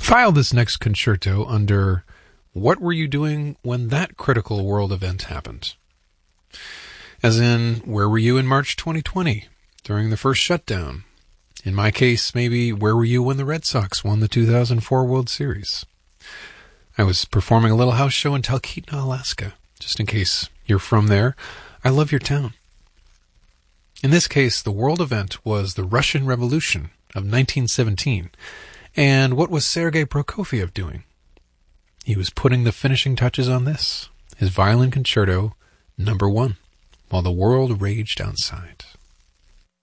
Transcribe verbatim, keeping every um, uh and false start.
file this next concerto under what were you doing when that critical world event happened? As in, where were you in March twenty twenty during the first shutdown? In my case, maybe where were you when the Red Sox won the two thousand four World Series? I was performing a little house show in Talkeetna, Alaska. Just in case you're from there, I love your town. In this case, the world event was the Russian Revolution of nineteen seventeen. And what was Sergei Prokofiev doing? He was putting the finishing touches on this, his violin concerto number one, while the world raged outside.